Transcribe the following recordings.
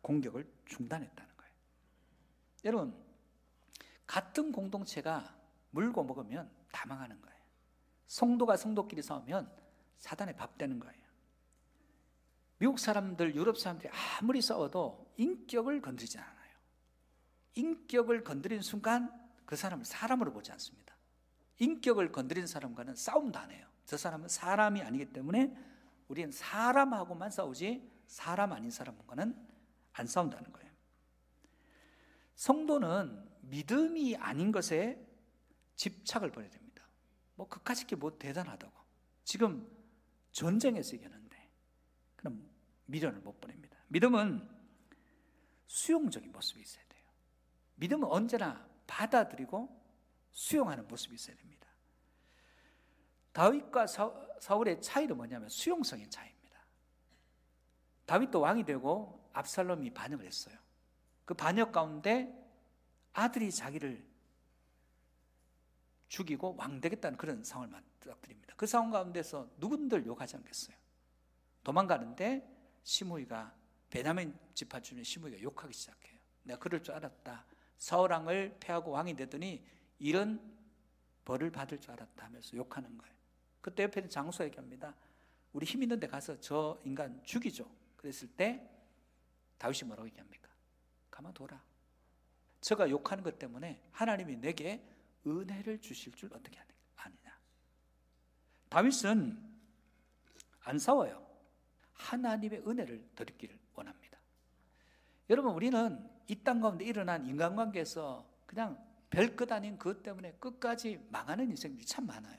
공격을 중단했다는 거예요. 여러분, 같은 공동체가 물고 먹으면 다 망하는 거예요. 성도가 성도끼리 싸우면 사단의 밥 되는 거예요. 미국 사람들, 유럽 사람들이 아무리 싸워도 인격을 건드리지 않아요. 인격을 건드리는 순간 그 사람을 사람으로 보지 않습니다. 인격을 건드리는 사람과는 싸움도 안 해요. 저 사람은 사람이 아니기 때문에 우리는 사람하고만 싸우지 사람 아닌 사람과는 안 싸운다는 거예요. 성도는 믿음이 아닌 것에 집착을 버려야 됩니다. 그까짓 게 뭐 대단하다고. 지금 전쟁에서 이겼는데 그럼 미련을 못 보냅니다. 믿음은 수용적인 모습이 있어야 돼요. 믿음은 언제나 받아들이고 수용하는 모습이 있어야 됩니다. 다윗과 사울의 차이는 뭐냐면 수용성의 차이입니다. 다윗도 왕이 되고 압살롬이 반역을 했어요. 그 반역 가운데 아들이 자기를 죽이고 왕 되겠다는 그런 상황을 맞닥뜨립니다. 그 상황 가운데서 누군들 욕하지 않겠어요? 도망가는데 시므이가, 베냐민 지파 출신 시므이가 욕하기 시작해요. 내가 그럴 줄 알았다. 사울왕을 패하고 왕이 되더니 이런 벌을 받을 줄 알았다 하면서 욕하는 거예요. 그때 옆에 있는 장수가 얘기합니다. 우리 힘 있는 데 가서 저 인간 죽이죠. 그랬을 때 다윗이 뭐라고 얘기합니까? 가만둬라. 저가 욕하는 것 때문에 하나님이 내게 은혜를 주실 줄 어떻게 아느냐. 다윗은 안 싸워요. 하나님의 은혜를 드리기를 원합니다. 여러분, 우리는 이 땅 가운데 일어난 인간관계에서 그냥 별것 아닌 그것 때문에 끝까지 망하는 인생들이 참 많아요.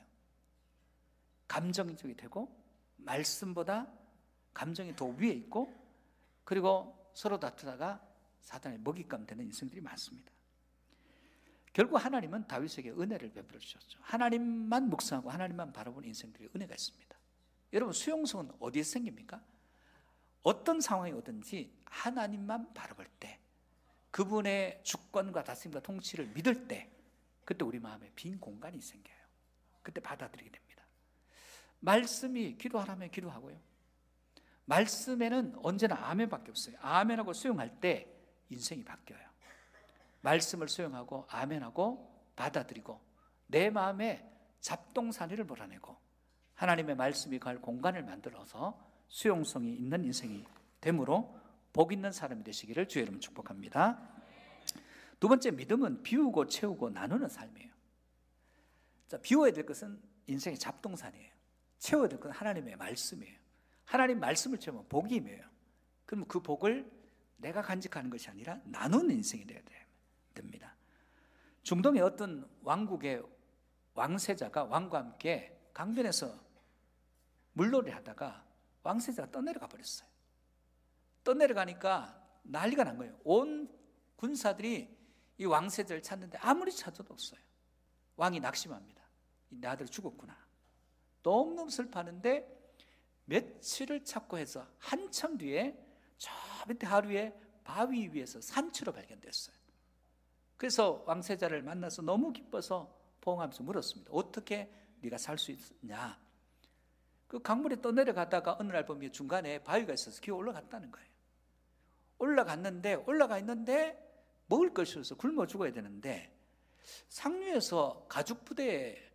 감정적이 되고 말씀보다 감정이 더 위에 있고, 그리고 서로 다투다가 사단의 먹잇감 되는 인생들이 많습니다. 결국 하나님은 다윗에게 은혜를 베풀어 주셨죠. 하나님만 묵상하고 하나님만 바라보는 인생들이 은혜가 있습니다. 여러분, 수용성은 어디에서 생깁니까? 어떤 상황이 오든지 하나님만 바라볼 때, 그분의 주권과 다스림과 통치를 믿을 때, 그때 우리 마음에 빈 공간이 생겨요. 그때 받아들이게 됩니다. 말씀이 기도하라면 기도하고요. 말씀에는 언제나 아멘밖에 없어요. 아멘하고 수용할 때 인생이 바뀌어요. 말씀을 수용하고 아멘하고 받아들이고 내 마음에 잡동사니를 몰아내고 하나님의 말씀이 갈 공간을 만들어서 수용성이 있는 인생이 되므로 복 있는 사람이 되시기를 주의 이름으로 축복합니다. 두 번째, 믿음은 비우고 채우고 나누는 삶이에요. 자, 비워야 될 것은 인생의 잡동사니예요. 채워야 될 것은 하나님의 말씀이에요. 하나님 말씀을 채우면 복임이에요. 그럼 그 복을 내가 간직하는 것이 아니라 나누는 인생이 되어야 됩니다. 중동의 어떤 왕국의 왕세자가 왕과 함께 강변에서 물놀이를 하다가 왕세자가 떠내려가 버렸어요. 떠내려가니까 난리가 난 거예요. 온 군사들이 이 왕세자를 찾는데 아무리 찾아도 없어요. 왕이 낙심합니다. 내 아들 죽었구나. 너무너무 슬퍼하는데 며칠을 찾고 해서 한참 뒤에 저 밑에 하루에 바위 위에서 산채로 발견됐어요. 그래서 왕세자를 만나서 너무 기뻐서 포옹하면서 물었습니다. 어떻게 네가 살 수 있냐? 그 강물에 떠내려가다가 어느 날 보면 중간에 바위가 있어서 기어 올라갔다는 거예요. 올라가 있는데 먹을 것이 없어서 굶어 죽어야 되는데 상류에서 가죽 부대에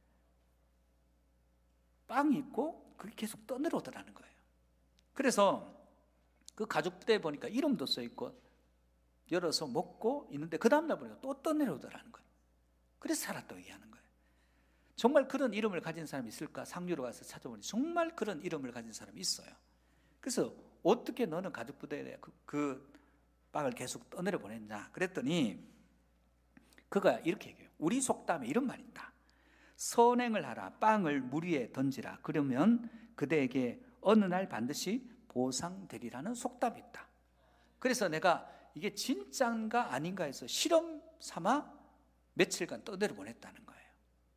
빵이 있고 그게 계속 떠내려오더라는 거예요. 그래서 그 가죽 부대에 보니까 이름도 써있고 열어서 먹고 있는데 그 다음날 보니까 또 떠내려오더라는 거예요. 그래서 살았다고 얘기하는 거예요. 정말 그런 이름을 가진 사람이 있을까? 상류로 가서 찾아보니 정말 그런 이름을 가진 사람이 있어요. 그래서 어떻게 너는 가죽 부대에 그 빵을 계속 떠내려 보냈냐? 그랬더니 그가 이렇게 얘기해요. 우리 속담에 이런 말이 있다. 선행을 하라. 빵을 물 위에 던지라. 그러면 그대에게 어느 날 반드시 보상되리라는 속담이 있다. 그래서 내가 이게 진짜인가 아닌가 해서 실험 삼아 며칠간 떠내려 보냈다는 거예요.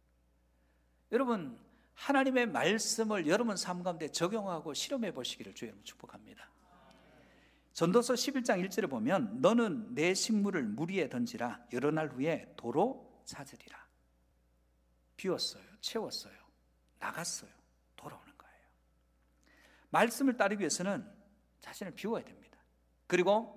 여러분, 하나님의 말씀을 여러분 삶 가운데 적용하고 실험해 보시기를 주의 이름으로 축복합니다. 전도서 11장 1절에 보면 너는 내 식물을 물 위에 던지라. 여러 날 후에 도로 찾으리라. 비웠어요. 채웠어요. 나갔어요. 돌아오는 거예요. 말씀을 따르기 위해서는 자신을 비워야 됩니다. 그리고